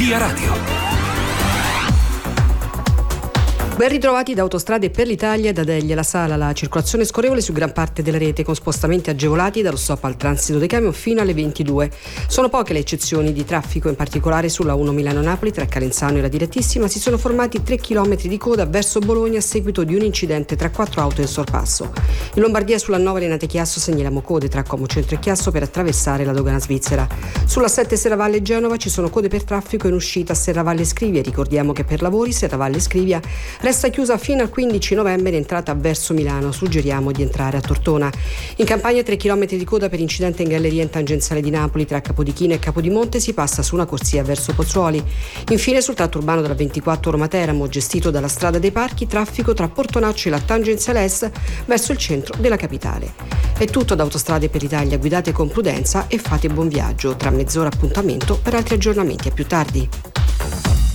Via Radio. Ben ritrovati da Autostrade per l'Italia. Da Deglia la Sala, la circolazione scorrevole su gran parte della rete, con spostamenti agevolati dallo stop al transito dei camion fino alle 22. Sono poche le eccezioni di traffico, in particolare sulla 1 Milano-Napoli tra Calenzano e la Direttissima si sono formati 3 km di coda verso Bologna a seguito di un incidente tra 4 auto in sorpasso. In Lombardia sulla 9 Renate-Chiasso segnaliamo code tra Como Centro e Chiasso per attraversare la dogana svizzera. Sulla 7 Serravalle Genova ci sono code per traffico in uscita a Serravalle Scrivia. Ricordiamo che per lavori Serravalle Scrivia resta chiusa fino al 15 novembre in entrata verso Milano. Suggeriamo di entrare a Tortona. In Campania 3 km di coda per incidente in galleria in tangenziale di Napoli tra Capodichino e Capodimonte. Si passa su una corsia verso Pozzuoli. Infine sul tratto urbano della 24 Roma-Teramo, gestito dalla strada dei Parchi, traffico tra Portonaccio e la tangenziale est verso il centro della capitale. È tutto da Autostrade per l'Italia. Guidate con prudenza e fate buon viaggio. Tra mezz'ora appuntamento per altri aggiornamenti. A più tardi.